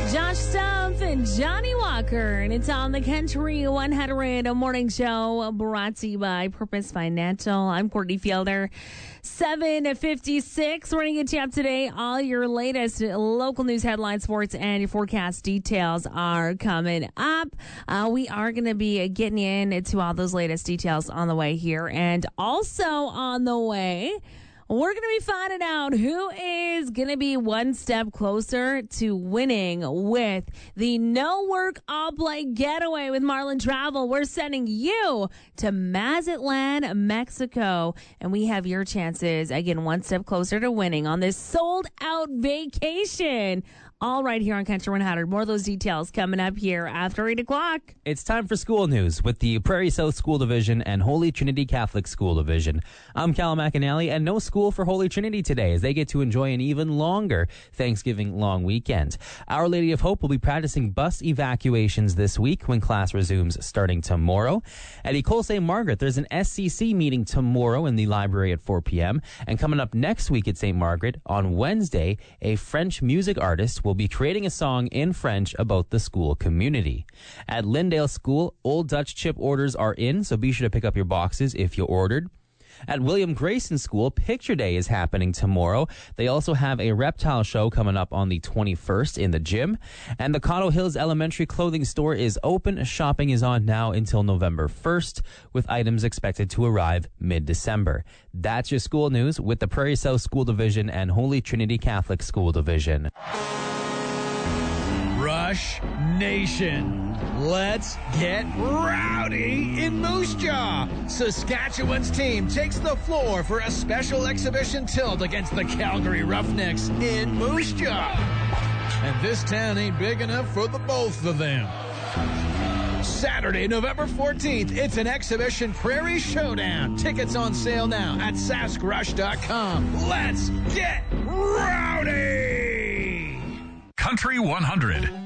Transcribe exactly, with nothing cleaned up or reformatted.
Josh Stumpf and Johnny Walker, and it's on the Country one hundred Morning Show, brought to you by Purpose Financial. I'm Courtney Fielder. seven fifty-six. We're going to get you up today. All your latest local news headlines, sports, and your forecast details are coming up. Uh, we are going to be getting you into all those latest details on the way here. And also on the way, we're going to be finding out who is going to be one step closer to winning with the No Work All Play Getaway with Marlin Travel. We're sending you to Mazatlan, Mexico, and we have your chances, again, one step closer to winning on this sold-out vacation. All right here on Country one hundred. More of those details coming up here after eight o'clock. It's time for school news with the Prairie South School Division and Holy Trinity Catholic School Division. I'm Cal McAnally, and no school for Holy Trinity today as they get to enjoy an even longer Thanksgiving long weekend. Our Lady of Hope will be practicing bus evacuations this week when class resumes starting tomorrow. At Ecole Saint Margaret, there's an S C C meeting tomorrow in the library at four p.m. And coming up next week at Saint Margaret, on Wednesday, a French music artist will be creating a song in French about the school community. At Lyndale School, Old Dutch chip orders are in, so be sure to pick up your boxes if you ordered. At William Grayson School, Picture Day is happening tomorrow. They also have a reptile show coming up on the twenty-first in the gym. And the Cottle Hills Elementary Clothing Store is open. Shopping is on now until November first, with items expected to arrive mid-December. That's your school news with the Prairie South School Division and Holy Trinity Catholic School Division. Rush Nation. Let's get rowdy in Moose Jaw. Saskatchewan's team takes the floor for a special exhibition tilt against the Calgary Roughnecks in Moose Jaw. And this town ain't big enough for the both of them. Saturday, November fourteenth, it's an exhibition Prairie Showdown. Tickets on sale now at sask rush dot com. Let's get rowdy! Country one hundred.